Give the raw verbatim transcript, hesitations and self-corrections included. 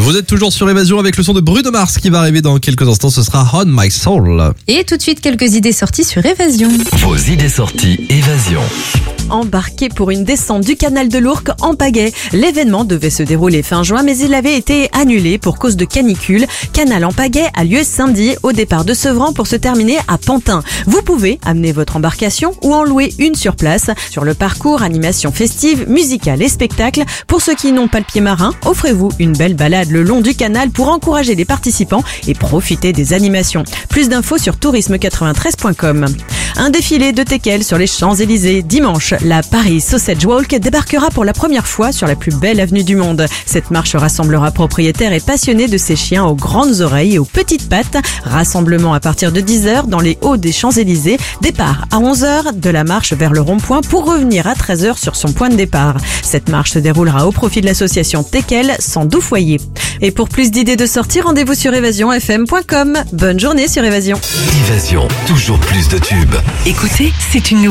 Vous êtes toujours sur Évasion avec le son de Bruno Mars qui va arriver dans quelques instants. Ce sera On My Soul. Et tout de suite, quelques idées sorties sur Évasion. Vos idées sorties Évasion. Embarqué pour une descente du canal de l'Ourcq en pagaie. L'événement devait se dérouler fin juin, mais il avait été annulé pour cause de canicule. Canal en pagaie a lieu samedi au départ de Sevran pour se terminer à Pantin. Vous pouvez amener votre embarcation ou en louer une sur place. Sur le parcours, animation festive, musicale et spectacle. Pour ceux qui n'ont pas le pied marin, offrez-vous une belle balade le long du canal pour encourager les participants et profiter des animations. Plus d'infos sur tourisme quatre-vingt-treize point com. Un défilé de teckels sur les Champs-Élysées. Dimanche, la Paris Sausage Walk débarquera pour la première fois sur la plus belle avenue du monde. Cette marche rassemblera propriétaires et passionnés de ces chiens aux grandes oreilles et aux petites pattes. Rassemblement à partir de dix heures dans les hauts des Champs-Élysées. Départ à onze heures de la marche vers le rond-point pour revenir à treize heures sur son point de départ. Cette marche se déroulera au profit de l'association Teckel sans doux foyer. Et pour plus d'idées de sortie, rendez-vous sur évasion f m point com. Bonne journée sur Évasion. Évasion, toujours plus de tubes. Écoutez, c'est une nouvelle.